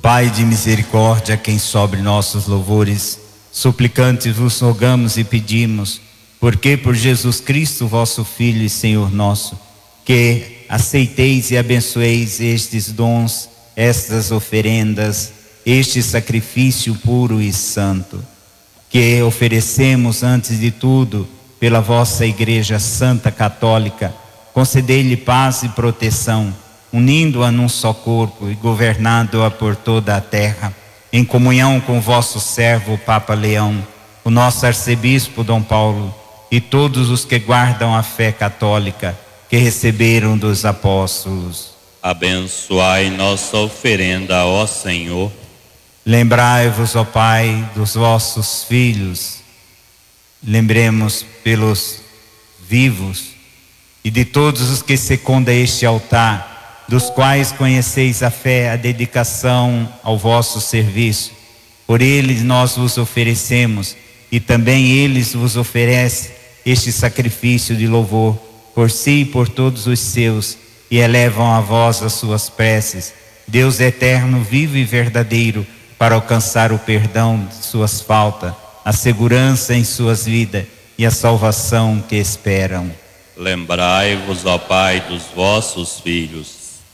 Pai de misericórdia, quem sobre nossos louvores, suplicantes vos rogamos e pedimos, porque por Jesus Cristo, vosso Filho e Senhor nosso, que aceiteis e abençoeis estes dons, estas oferendas, este sacrifício puro e santo, que oferecemos antes de tudo pela vossa Igreja Santa Católica. Concedei-lhe paz e proteção, unindo-a num só corpo e governando-a por toda a terra, em comunhão com o vosso servo, o Papa Leão, o nosso arcebispo Dom Paulo e todos os que guardam a fé católica que receberam dos apóstolos. Abençoai nossa oferenda, ó Senhor. Lembrai-vos, ó Pai, dos vossos filhos. Lembremos pelos vivos e de todos os que secundam este altar, dos quais conheceis a fé, a dedicação ao vosso serviço. Por eles nós vos oferecemos, e também eles vos oferecem este sacrifício de louvor, por si e por todos os seus, e elevam a vós as suas preces. Deus eterno, vivo e verdadeiro, para alcançar o perdão de suas faltas, a segurança em suas vidas e a salvação que esperam. Lembrai-vos, ó Pai, dos vossos filhos.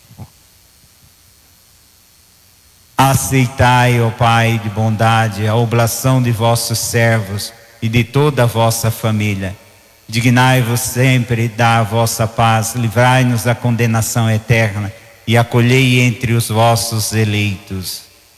Aceitai, ó Pai de bondade, a oblação de vossos servos e de toda a vossa família. Dignai-vos sempre dar a vossa paz, livrai-nos da condenação eterna e acolhei entre os vossos eleitos.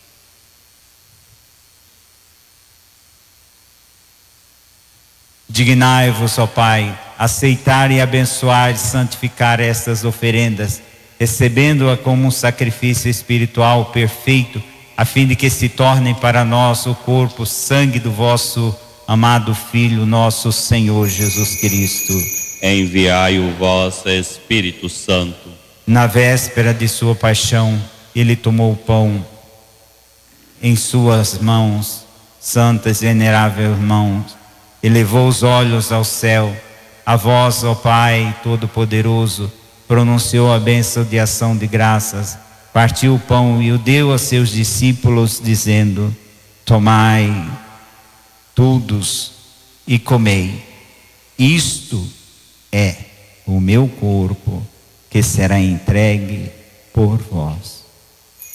Dignai-vos, ó Pai, aceitar e abençoar e santificar estas oferendas, recebendo-a como um sacrifício espiritual perfeito, a fim de que se tornem para nós o corpo, sangue do vosso amado Filho, nosso Senhor Jesus Cristo. Enviai o vosso Espírito Santo. Na véspera de sua paixão, ele tomou o pão em suas mãos, santas e veneráveis mãos, elevou os olhos ao céu. A vós, ó Pai Todo-Poderoso, pronunciou a bênção de ação de graças, partiu o pão e o deu a seus discípulos, dizendo: tomai todos e comei, isto é o meu corpo, que será entregue por vós.